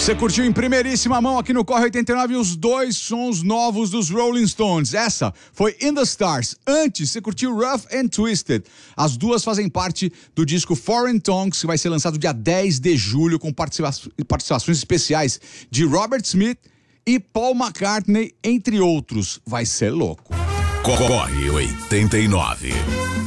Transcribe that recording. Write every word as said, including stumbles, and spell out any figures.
Você curtiu em primeiríssima mão aqui no Corre oitenta e nove os dois sons novos dos Rolling Stones. Essa foi In the Stars. Antes, você curtiu Rough and Twisted. As duas fazem parte do disco Foreign Tongues, que vai ser lançado dia dez de julho, com participa- participações especiais de Robert Smith e Paul McCartney, entre outros. Vai ser louco. Corre oitenta e nove.